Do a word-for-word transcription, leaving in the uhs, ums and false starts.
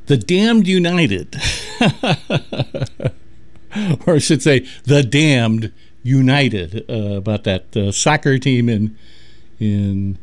the Damned United, or I should say, the Damned United, uh, about that uh, soccer team in in